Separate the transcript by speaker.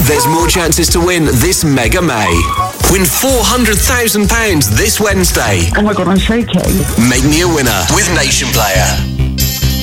Speaker 1: There's more chances to win this Mega May. Win £400,000 this Wednesday.
Speaker 2: Oh my God, I'm shaking.
Speaker 1: Make me a winner with Nation Player.